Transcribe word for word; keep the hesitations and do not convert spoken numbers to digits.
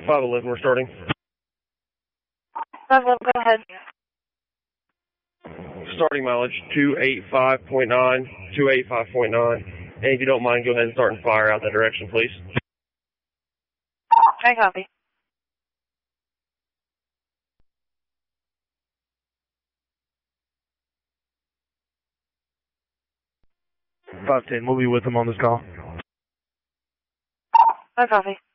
five eleven, we're starting. five eleven, go ahead. Starting mileage two eighty-five point nine, two eighty-five point nine. And if you don't mind, go ahead and start and fire out that direction, please. I copy. five ten, we'll be with them on this call. I copy.